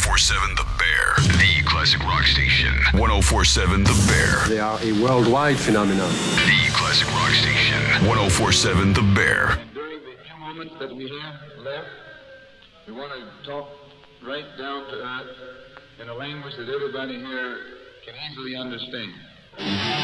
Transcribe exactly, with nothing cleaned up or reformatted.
four seven The Bear, the classic rock station. ten forty-seven The Bear. They are a worldwide phenomenon. The classic rock station. ten forty-seven The Bear. And during the few moments that we have left, we want to talk right down to earth in a language that everybody here can easily understand.